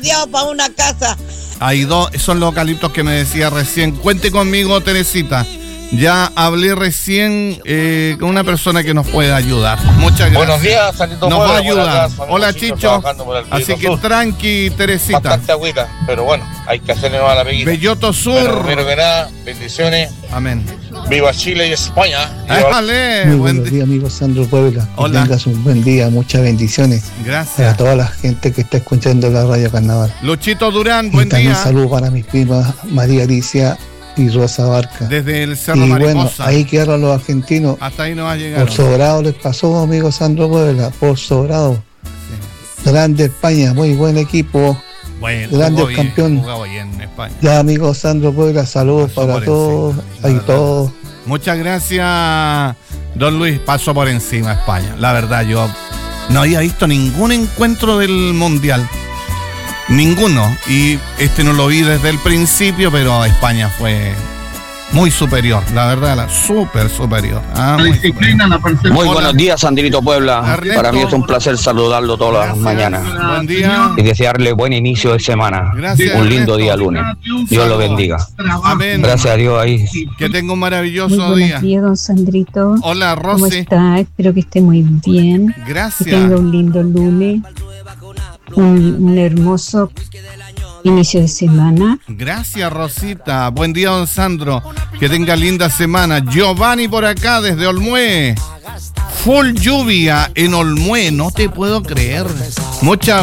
para una casa. Hay dos, son los eucaliptos que me decía recién. Cuente conmigo, Teresita. Ya hablé recién con una persona que nos puede ayudar. Muchas gracias. Buenos días, Santito Nos Pueblo, va a ayudar. Hola, Chicho. Así que tranqui, Teresita. Bastante agüita, pero bueno, hay que hacerle nueva la peguita. Belloto Sur. Pero primero que nada, bendiciones. Amén. Viva Chile y España. Vale. Muy buenos días, amigo Sandro Puebla. Hola. Que tengas un buen día, muchas bendiciones. Gracias. Para toda la gente que está escuchando la Radio Carnaval. Luchito Durán, Y buen también día. saludos para mis primas María Alicia y Rosa Barca. Desde el Cerro Y Mariposa. bueno, ahí quedaron los argentinos. Hasta ahí no va a llegar. Por sobrado les pasó, amigo Sandro Puebla, por sobrado. Grande España, muy buen equipo. Bueno, Grande jugó bien, campeón. jugó bien en España. Ya, amigo Sandro Puebla, saludos Pasó para por todos. encima, la Ahí verdad. todos. Muchas gracias, don Luis. Pasó por encima a España. La verdad, yo no había visto ningún encuentro del Mundial. Ninguno. Y no lo vi desde el principio, pero España fue muy superior. La verdad, súper superior. Muy superior. Muy buenos días, Sandrito Puebla. Ernesto. Para mí es un placer saludarlo todas las Gracias. mañanas Buen día. y desearle buen inicio de semana. Gracias, Un lindo Ernesto. día lunes. Dios lo bendiga. Amén. Gracias a Dios ahí. Que tenga un Muy maravilloso buenos día. días, don Sandrito. Hola, ¿Cómo Rosy. está? Espero que esté muy bien. Que Gracias. tenga un lindo lunes. Un hermoso inicio de semana. Gracias, Rosita. Buen día, don Sandro. Que tenga linda semana. Giovanni por acá, desde Olmué. Full lluvia en Olmué. No te puedo creer. Mucha